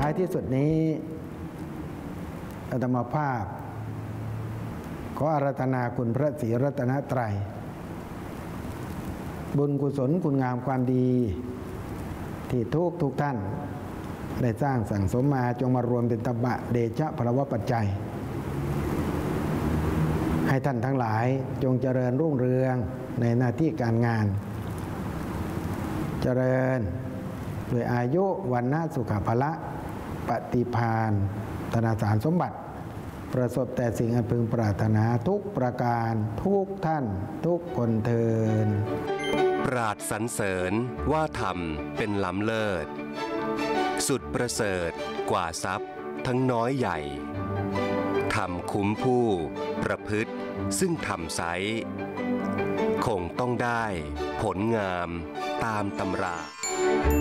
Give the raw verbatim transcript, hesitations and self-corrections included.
ายที่สุดนี้อาตมาภาพขออาราธนาคุณพระศรีรัตนตรัยบุญกุศลคุณงามความดีที่ทุกทุกท่านได้สร้างสั่งสมมาจงมารวมเป็นตบะเดชะพลวปัจจัยให้ท่านทั้งหลายจงเจริญรุ่งเรืองในหน้าที่การงานเจริญด้วยอายุวันนะสุขภละปฏิภาณธนาสารสมบัติประสบแต่สิ่งอันพึงปรารถนาทุกประการทุกท่านทุกคนเทินปราดสรรเสริญว่าธรรมเป็นล้ำเลิศสุดประเสริฐกว่าทรัพย์ทั้งน้อยใหญ่ธรรมคุ้มผู้ประพฤติซึ่งธรรมไซร้คงต้องได้ผลงามตามตำรา